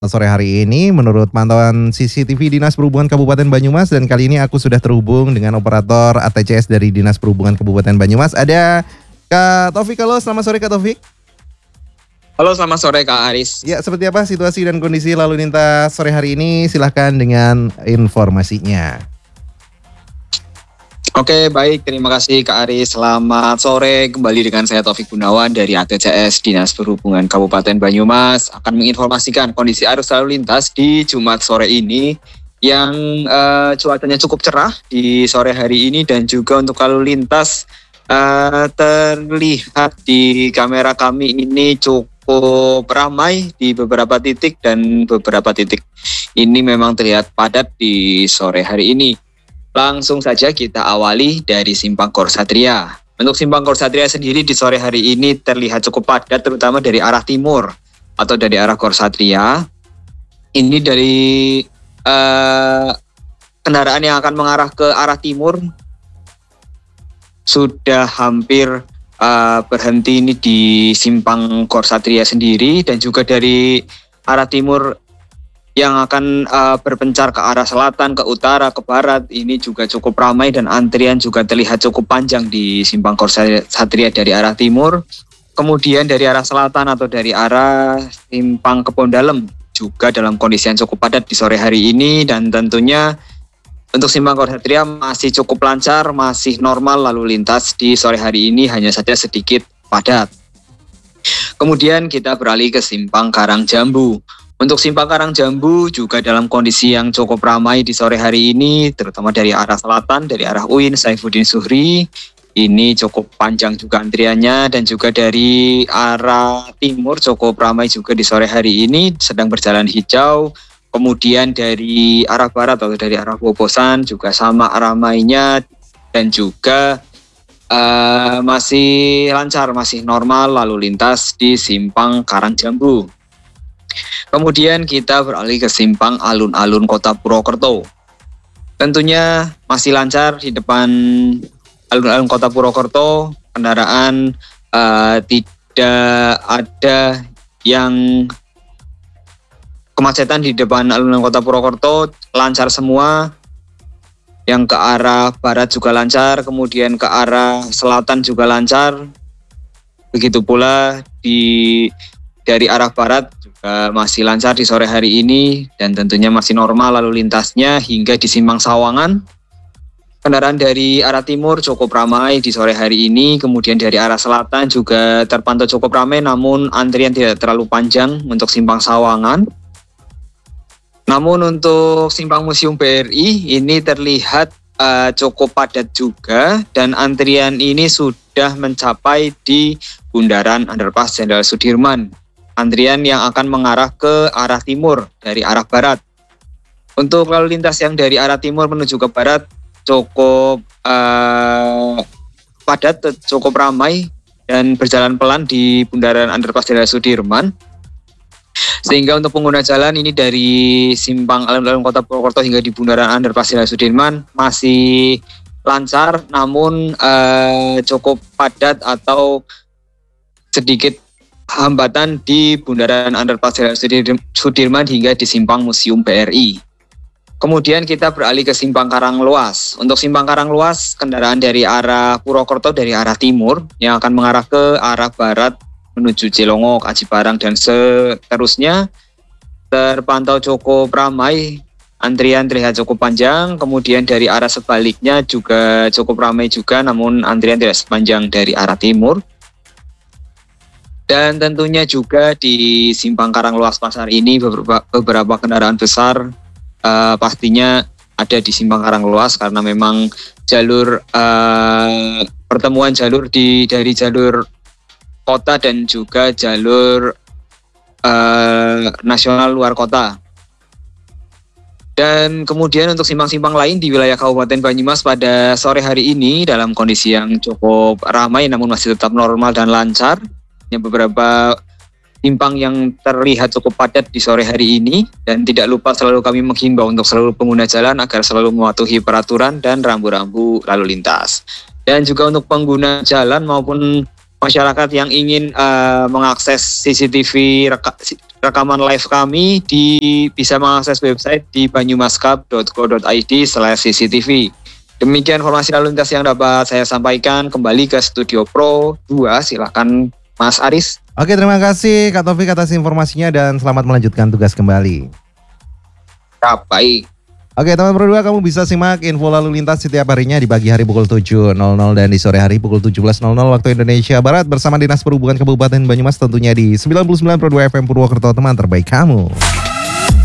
Sore hari ini menurut pantauan CCTV Dinas Perhubungan Kabupaten Banyumas dan kali ini aku sudah terhubung dengan operator ATCS dari Dinas Perhubungan Kabupaten Banyumas. Ada Kak Taufik. Halo, selamat sore Kak Taufik. Halo, selamat sore Kak Aris. Ya, seperti apa situasi dan kondisi lalu lintas sore hari ini? Silahkan dengan informasinya. Oke, baik. Terima kasih Kak Aris. Selamat sore. Kembali dengan saya Taufik Gunawan dari ATCS Dinas Perhubungan Kabupaten Banyumas akan menginformasikan kondisi arus lalu lintas di Jumat sore ini yang cuacanya cukup cerah di sore hari ini dan juga untuk lalu lintas terlihat di kamera kami ini cukup ramai di beberapa titik dan beberapa titik ini memang terlihat padat di sore hari ini. Langsung saja kita awali dari Simpang Korsatria. Untuk Simpang Korsatria sendiri di sore hari ini terlihat cukup padat terutama dari arah timur atau dari arah Korsatria. Ini dari kendaraan yang akan mengarah ke arah timur sudah hampir berhenti ini di Simpang Korsatria sendiri dan juga dari arah timur yang akan berpencar ke arah selatan, ke utara, ke barat ini juga cukup ramai dan antrian juga terlihat cukup panjang di Simpang Korsatria dari arah timur. Kemudian dari arah selatan atau dari arah Simpang Kebondalem juga dalam kondisi yang cukup padat di sore hari ini dan tentunya untuk Simpang Korsatria masih cukup lancar, masih normal lalu lintas di sore hari ini hanya saja sedikit padat. Kemudian kita beralih ke Simpang Karangjambu. Untuk Simpang Karangjambu juga dalam kondisi yang cukup ramai di sore hari ini, terutama dari arah selatan, dari arah UIN, Saifuddin Zuhri, ini cukup panjang juga antriannya, dan juga dari arah timur cukup ramai juga di sore hari ini, sedang berjalan hijau. Kemudian dari arah barat atau dari arah Bobosan juga sama ramainya, dan juga masih lancar, masih normal lalu lintas di Simpang Karangjambu. Kemudian kita beralih ke Simpang Alun-Alun Kota Purwokerto. Tentunya masih lancar di depan Alun-Alun Kota Purwokerto, kendaraan tidak ada yang kemacetan di depan Alun-Alun Kota Purwokerto, lancar semua. Yang ke arah barat juga lancar, kemudian ke arah selatan juga lancar. Begitu pula dari arah barat masih lancar di sore hari ini dan tentunya masih normal lalu lintasnya hingga di Simpang Sawangan. Kendaraan dari arah timur cukup ramai di sore hari ini, kemudian dari arah selatan juga terpantau cukup ramai namun antrian tidak terlalu panjang untuk Simpang Sawangan. Namun untuk Simpang Museum BRI ini terlihat cukup padat juga dan antrian ini sudah mencapai di Bundaran Underpass Jenderal Sudirman. Antrian yang akan mengarah ke arah timur dari arah barat. Untuk lalu lintas yang dari arah timur menuju ke barat cukup padat, cukup ramai dan berjalan pelan di Bundaran Underpass Jenderal Sudirman. Sehingga untuk pengguna jalan ini dari Simpang Alun-Alun Kota Purwokerto hingga di Bundaran Underpass Jenderal Sudirman masih lancar namun cukup padat atau sedikit hambatan di Bundaran Underpass Sudirman hingga di Simpang Museum BRI. Kemudian kita beralih ke Simpang Karangluas. Untuk Simpang Karangluas, kendaraan dari arah Purwokerto dari arah timur yang akan mengarah ke arah barat menuju Cilongok, Aji Barang dan seterusnya terpantau cukup ramai. Antrian terlihat cukup panjang. Kemudian dari arah sebaliknya juga cukup ramai juga, namun antrian tidak sepanjang dari arah timur. Dan tentunya juga di Simpang Karangluas Pasar ini beberapa kendaraan besar pastinya ada di Simpang Karangluas karena memang jalur pertemuan jalur dari jalur kota dan juga jalur nasional luar kota. Dan kemudian untuk simpang-simpang lain di wilayah Kabupaten Banyumas pada sore hari ini dalam kondisi yang cukup ramai namun masih tetap normal dan lancar. Beberapa simpang yang terlihat cukup padat di sore hari ini dan tidak lupa selalu kami menghimbau untuk seluruh pengguna jalan agar selalu mematuhi peraturan dan rambu-rambu lalu lintas. Dan juga untuk pengguna jalan maupun masyarakat yang ingin mengakses CCTV rekaman live kami bisa mengakses website di banyumaskap.co.id/CCTV. Demikian informasi lalu lintas yang dapat saya sampaikan. Kembali ke Studio Pro 2, silakan Mas Aris. Oke, terima kasih Kak Taufik atas informasinya dan selamat melanjutkan tugas kembali. Ya, baik. Oke, teman Pro 2, kamu bisa simak info lalu lintas setiap harinya di pagi hari pukul 7.00 dan di sore hari pukul 17.00 waktu Indonesia Barat bersama Dinas Perhubungan Kabupaten Banyumas tentunya di 99 Pro 2 FM Purwokerto, teman terbaik kamu.